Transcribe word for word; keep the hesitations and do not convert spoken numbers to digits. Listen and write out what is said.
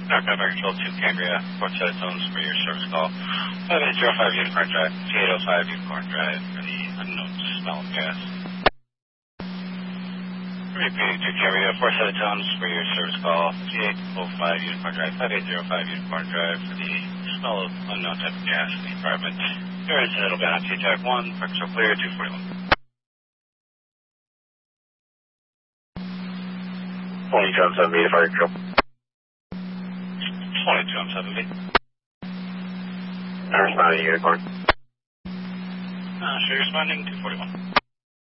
Aircraft Fire Control two Cambria, port set of tones for your service call. five eight zero five Unicorn Drive, T eight oh five Unicorn Drive for the unknown smell of gas. Repeating two Cambria, port set of tones for your service call. T eight oh five Unicorn Drive, five eight zero five Unicorn Drive for the smell of unknown type of gas in the apartment. Your incident will be on T TAC one, park control clear, two forty-one. twenty-two on seven B, fire control. twenty-two on seven B. I'm responding to Unicorn. Uh, sure, you're responding, two forty-one.